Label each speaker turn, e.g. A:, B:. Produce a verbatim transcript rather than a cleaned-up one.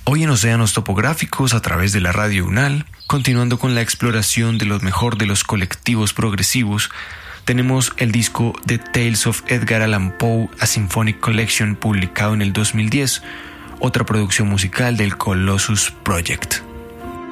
A: Hoy en Océanos Topográficos a través de la Radio UNAL, continuando con la exploración de lo mejor de los colectivos progresivos, tenemos el disco The Tales of Edgar Allan Poe, A Symphonic Collection, publicado en el dos mil diez, otra producción musical del Colossus Project.